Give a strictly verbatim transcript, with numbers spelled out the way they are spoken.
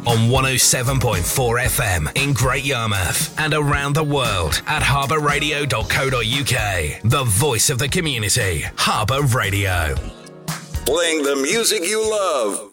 on one oh seven point four F M in Great Yarmouth and around the world at harbour radio dot co dot U K. The voice of the community, Harbour Radio. Playing the music you love.